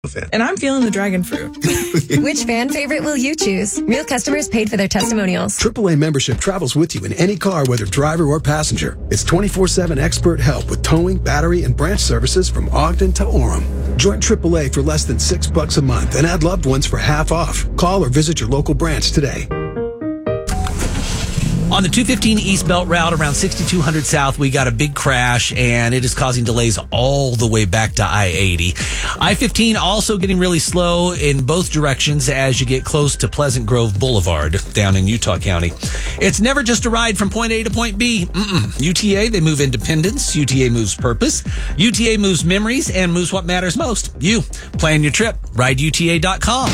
fan. And I'm feeling the dragon fruit. Which fan favorite will you choose? Real customers paid for their testimonials. AAA membership travels with you in any car, whether driver or passenger. It's 24/7 expert help with towing, battery, and branch services from Ogden to Orem. Join AAA for less than $6 a month and add loved ones for half off. Call or visit your local branch today. On the 215 East Belt route around 6200 South, we got a big crash, and it is causing delays all the way back to I-80. I-15 also getting really slow in both directions as you get close to Pleasant Grove Boulevard down in Utah County. It's never just a ride from point A to point B. UTA, they move independence. UTA moves purpose. UTA moves memories and moves what matters most. You. Plan your trip. RideUTA.com.